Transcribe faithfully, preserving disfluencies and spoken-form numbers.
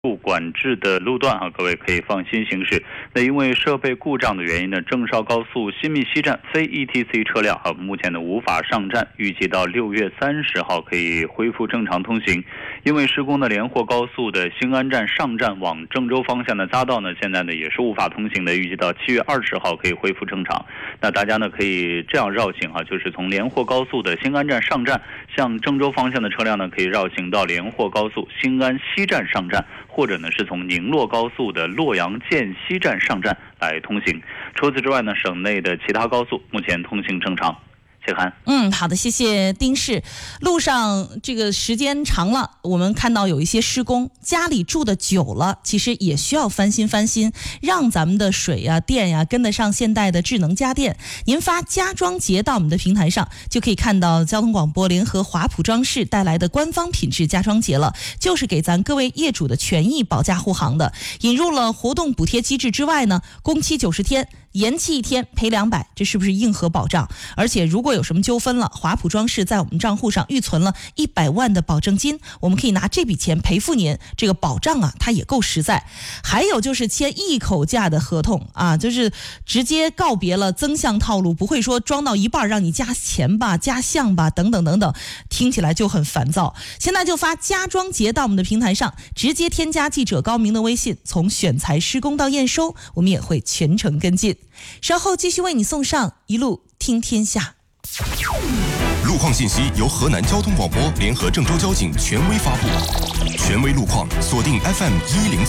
路管制的路段啊，各位可以放心行驶。那因为设备故障的原因呢，郑绍高速新密西站非 E T C 车辆啊，目前呢无法上站，预计到六月三十号可以恢复正常通行。因为施工的连霍高速的兴安站上站往郑州方向的匝道呢，现在呢也是无法通行的，预计到七月二十号可以恢复正常。那大家呢可以这样绕行啊，就是从连霍高速的兴安站上站，向郑州方向的车辆呢可以绕行到连霍高速兴安西站上站，或者呢是从宁洛高速的洛阳涧西站上站来通行。除此之外呢，省内的其他高速目前通行正常。谢涵。 嗯，好的，谢谢丁氏。路上这个时间长了，我们看到有一些施工，家里住的久了，其实也需要翻新翻新，让咱们的水呀、电呀跟得上现代的智能家电。您发家装节到我们的平台上，就可以看到交通广播联合华普装饰带来的官方品质家装节了，就是给咱各位业主的权益保驾护航的。引入了活动补贴机制之外呢，工期九十天。延期一天赔两百，这是不是硬核保障？而且如果有什么纠纷了，华普装饰在我们账户上预存了一百万的保证金，我们可以拿这笔钱赔付您，这个保障啊，它也够实在。还有就是签一口价的合同啊，就是直接告别了增项套路，不会说装到一半让你加钱吧、加项吧等等等等，听起来就很烦躁。现在就发家装节到我们的平台上，直接添加记者高明的微信，从选材施工到验收，我们也会全程跟进。稍后继续为你送上一路听天下。 路况信息由河南交通广播联合郑州交警权威发布，权威路况锁定 F M 一零四。